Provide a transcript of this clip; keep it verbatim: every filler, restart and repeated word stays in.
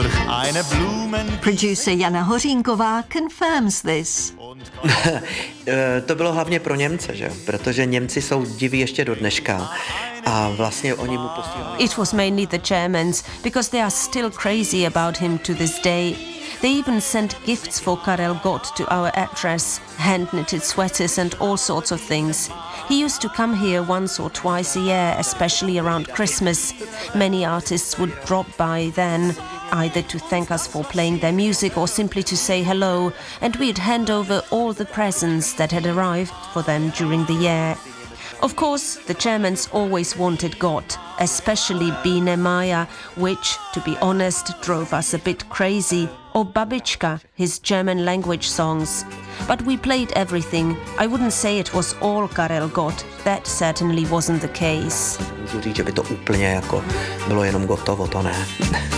Producer Jana Hořínková confirms this. To bylo hlavně pro Němce, že? Protože Němci jsou diví ještě do dneška a vlastně oni mu posílali. It was mainly the Germans, because they are still crazy about him to this day. They even sent gifts for Karel Gott to our address, hand-knitted sweaters and all sorts of things. He used to come here once or twice a year, especially around Christmas. Many artists would drop by then, either to thank us for playing their music or simply to say hello, and we'd hand over all the presents that had arrived for them during the year. Of course, the Germans always wanted Gott, especially Biene Maya, which, to be honest, drove us a bit crazy, or Babička, his German language songs. But we played everything. I wouldn't say it was all Karel Gott. That certainly wasn't the case. Můžu říct, že by to úplně jako bylo jenom Gottovo, to ne.